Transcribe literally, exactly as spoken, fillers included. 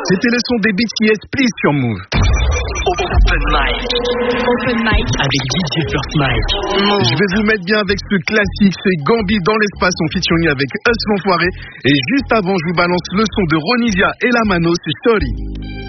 C'était le son des B T S, Please sur Move. Open mic. Open mic avec D J First Mike. Je vais vous mettre bien avec ce classique, c'est Gambi dans l'espace en featuring avec Us l'Enfoiré. Et juste avant, je vous balance le son de Ronisia et la Mano, c'est Story.